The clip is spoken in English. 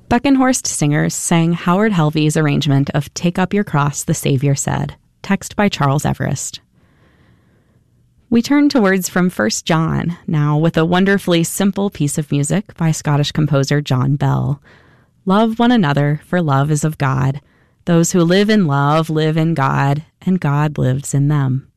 Beckenhorst singers sang Howard Helvey's arrangement of Take Up Your Cross, the Savior Said, text by Charles Everest. We turn to words from 1 John, now with a wonderfully simple piece of music by Scottish composer John Bell. Love one another, for love is of God. Those who live in love live in God, and God lives in them.